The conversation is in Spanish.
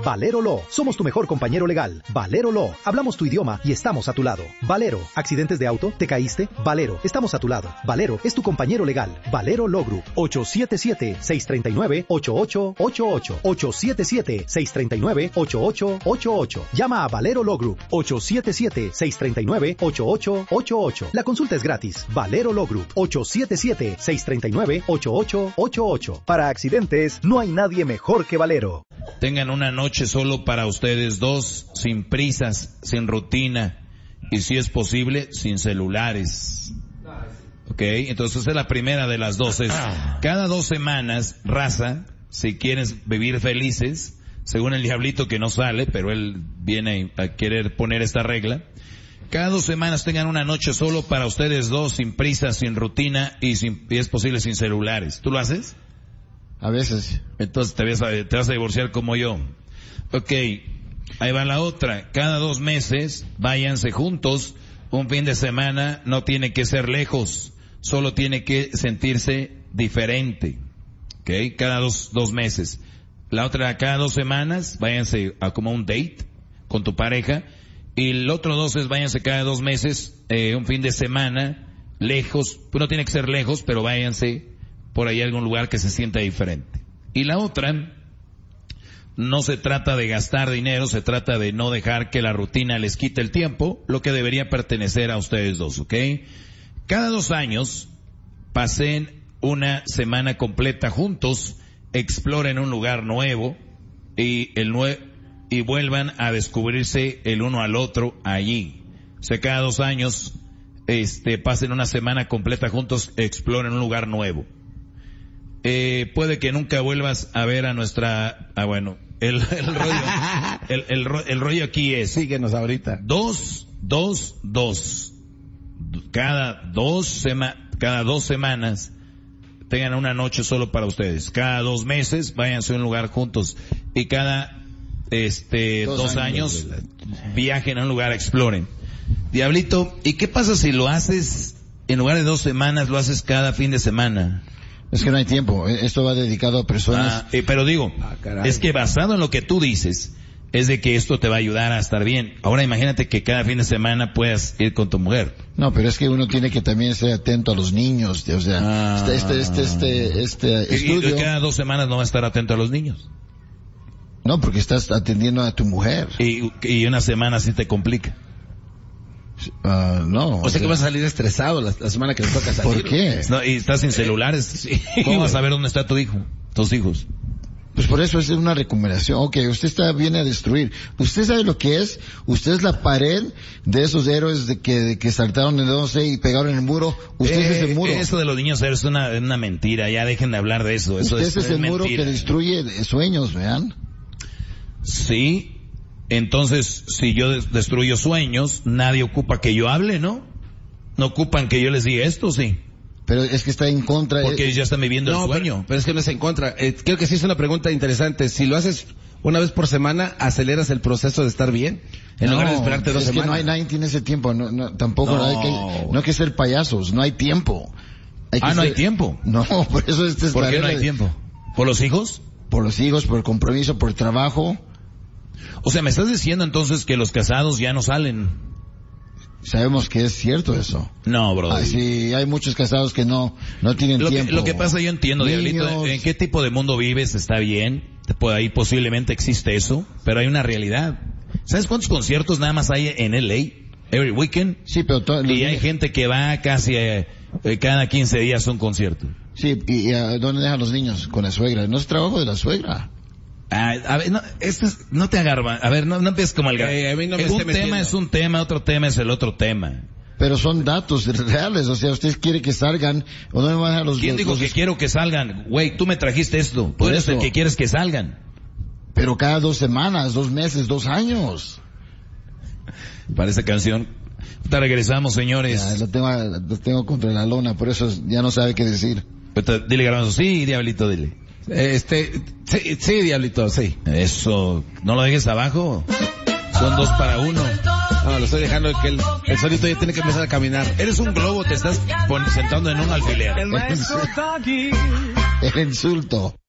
Valero Law. Somos tu mejor compañero legal. Valero Law. Hablamos tu idioma y estamos a tu lado. Valero. ¿Accidentes de auto? ¿Te caíste? Valero. Estamos a tu lado. Valero es tu compañero legal. Valero Law Group. 877-639-8888. 877-639-8888. Llama a Valero Law Group. 877-639-8888. La consulta es gratis. Valero Law Group. 877-639-8888. Para accidentes, no hay nadie mejor que Valero. Tengan una noche solo para ustedes dos, sin prisas, sin rutina y si es posible, sin celulares. Ok, entonces es la primera de las dos. Es cada 2 semanas, raza, si quieres vivir felices, según el diablito que no sale, pero él viene a querer poner esta regla. Cada 2 semanas tengan una noche solo para ustedes dos, sin prisas, sin rutina y si es posible, sin celulares. ¿Tú lo haces? A veces. Entonces te vas a divorciar como yo. Ok, ahí va la otra. Cada 2 meses, váyanse juntos. Un fin de semana no tiene que ser lejos. Solo tiene que sentirse diferente. Ok, cada dos meses. La otra, cada 2 semanas, váyanse a como un date con tu pareja. Y el otro 2 es váyanse cada 2 meses, un fin de semana, lejos. Pues no tiene que ser lejos, pero váyanse por ahí a algún lugar que se sienta diferente. Y la otra, no se trata de gastar dinero, se trata de no dejar que la rutina les quite el tiempo, lo que debería pertenecer a ustedes dos, ¿ok? Cada 2 años, pasen una semana completa juntos, exploren un lugar nuevo y vuelvan a descubrirse el uno al otro allí. O sea, cada 2 años, pasen una semana completa juntos, exploren un lugar nuevo. Puede que nunca vuelvas a ver a nuestra, el rollo aquí es. Síguenos ahorita. 2. Cada 2 semanas, tengan una noche solo para ustedes. Cada 2 meses, váyanse a un lugar juntos. Y cada, 2 años, viajen a un lugar, exploren. Diablito, ¿y qué pasa si lo haces, en lugar de 2 semanas, lo haces cada fin de semana? Es que no hay tiempo. Esto va dedicado a personas. Pero digo, es que basado en lo que tú dices, es de que esto te va a ayudar a estar bien. Ahora imagínate que cada fin de semana puedas ir con tu mujer. No, pero es que uno tiene que también ser atento a los niños. O sea, este estudio. Y cada 2 semanas no va a estar atento a los niños. No, porque estás atendiendo a tu mujer. Y una semana sí te complica. No. O sea que vas a salir estresado la semana que te toca salir. ¿Por qué? No, y estás sin celulares. Sí. ¿Cómo vas a ver dónde está tu hijo? Tus hijos. Pues por eso es una recomendación. Ok, usted viene a destruir. ¿Usted sabe lo que es? Usted es la pared de esos héroes que saltaron el 12 y pegaron el muro. Usted es ese muro. Eso de los niños héroes es una mentira. Ya dejen de hablar de eso. Usted es el muro que destruye sueños, vean. Sí. Entonces, si yo destruyo sueños, nadie ocupa que yo hable, ¿no? No ocupan que yo les diga esto, sí. Pero es que está en contra. Porque ya están viviendo el sueño. Pero es que no es en contra. Creo que sí es una pregunta interesante. Si lo haces una vez por semana, ¿aceleras el proceso de estar bien? En lugar de esperarte 2 semanas. Es que nadie tiene ese tiempo. Tampoco. No hay que ser payasos. No hay tiempo. ¿no hay tiempo? No, por eso ¿Por qué no hay tiempo? ¿Por los hijos? Por los hijos, por el compromiso, por el trabajo. O sea, me estás diciendo entonces que los casados ya no salen. Sabemos que es cierto eso. No, brother. Sí, hay muchos casados que no tienen tiempo. Lo que pasa, yo entiendo, Diablito, en qué tipo de mundo vives, está bien. Ahí posiblemente existe eso, pero hay una realidad. ¿Sabes cuántos conciertos nada más hay en LA? Every weekend. Sí, pero y hay gente que va casi cada 15 días a un concierto. Sí, y ¿dónde dejan los niños? Con la suegra. No es trabajo de la suegra. A ver, no te agarra. A ver, no empieces como el a mí no me un tema es un tema, otro tema es el otro tema. Pero son datos reales, o sea, ustedes quieren que salgan, o no me van a los... ¿Quién dijo que quiero que salgan? Güey, tú me trajiste esto. Tú eres el que quieres que salgan. Pero cada 2 semanas, 2 meses, 2 años. Para esa canción. Te regresamos, señores. Ya, lo tengo contra la lona, por eso ya no sabe qué decir. Dile, Garbanzo, sí, Diablito, dile. Sí, Diablito, sí. Eso, no lo dejes abajo. Son 2 para 1. No, lo estoy dejando que el solito ya tiene que empezar a caminar. Eres un globo, te estás sentando en un alfiler. El insulto.